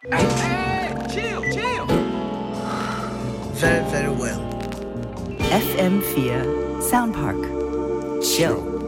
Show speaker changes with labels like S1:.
S1: Hey, chill.
S2: Very, very well.
S3: FM4 Soundpark. Chill.